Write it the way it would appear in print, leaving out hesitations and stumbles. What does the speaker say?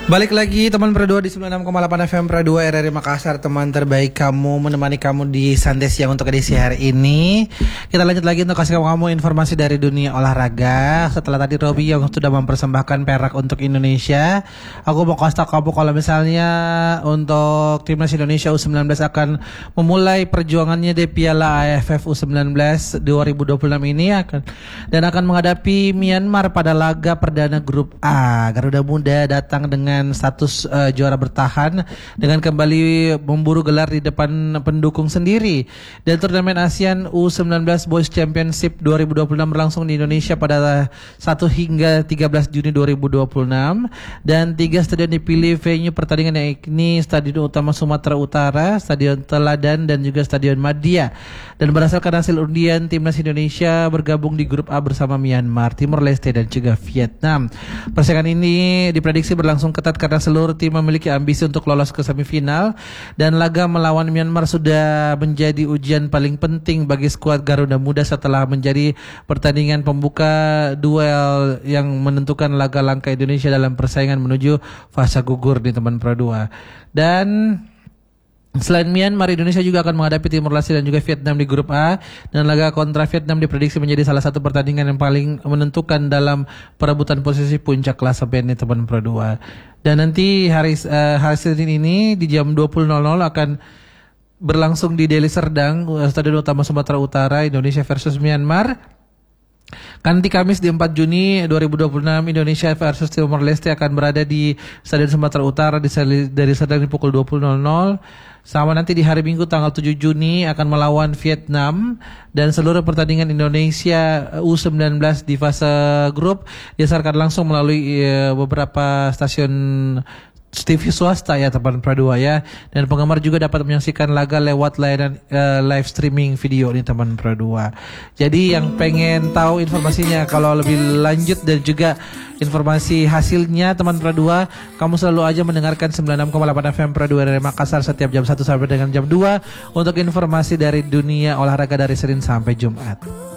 Balik lagi teman Pro 2 di 96,8 FM Pro 2 RRI Makassar. Teman terbaik kamu, menemani kamu di Santai Siang untuk edisi hari ini. Kita lanjut lagi untuk kasih kamu informasi dari dunia olahraga. Setelah tadi Robi yang sudah mempersembahkan perak untuk Indonesia, aku mau kasih tahu kamu kalau misalnya untuk timnas Indonesia U19 akan memulai perjuangannya di Piala AFF U19 2026 ini akan menghadapi Myanmar pada laga perdana grup A. Garuda Muda datang dengan status juara bertahan dengan kembali memburu gelar di depan pendukung sendiri. Dan turnamen ASEAN U19 Boys Championship 2026 berlangsung di Indonesia pada 1 hingga 13 Juni 2026 dan 3 stadion dipilih venue pertandingan, yakni Stadion Utama Sumatera Utara, Stadion Teladan dan juga Stadion Madia. Dan berdasarkan hasil undian, timnas Indonesia bergabung di grup A bersama Myanmar, Timor Leste dan juga Vietnam. Persaingan ini diprediksi berlangsung ketat karena seluruh tim memiliki ambisi untuk lolos ke semifinal, dan laga melawan Myanmar sudah menjadi ujian paling penting bagi skuad Garuda Muda setelah menjadi pertandingan pembuka duel yang menentukan laga langkah Indonesia dalam persaingan menuju fase gugur di teman Pro 2. Dan selain Myanmar, Indonesia juga akan menghadapi Timor Leste dan juga Vietnam di grup A, dan laga kontra Vietnam diprediksi menjadi salah satu pertandingan yang paling menentukan dalam perebutan posisi puncak klasemen ini teman Pro 2. Dan nanti hari Senin ini di jam 20.00 akan berlangsung di Deli Serdang, Stadion Utama Sumatera Utara, Indonesia versus Myanmar. Nanti Kamis di 4 Juni 2026 Indonesia versus Timor Leste akan berada di Stadion Sumatera Utara dari Serdang di pukul 20.00. Sama nanti di hari Minggu tanggal 7 Juni akan melawan Vietnam, dan seluruh pertandingan Indonesia U19 di fase grup disiarkan langsung melalui beberapa stasiun TV swasta ya teman Pro 2 ya, dan penggemar juga dapat menyaksikan laga lewat layanan live streaming video nih teman Pro 2. Jadi yang pengen tahu informasinya kalau lebih lanjut dan juga informasi hasilnya teman Pro 2, kamu selalu aja mendengarkan 96,8 FM Pro 2 dari Makassar setiap jam 1 sampai dengan jam 2 untuk informasi dari dunia olahraga dari Senin sampai Jumat.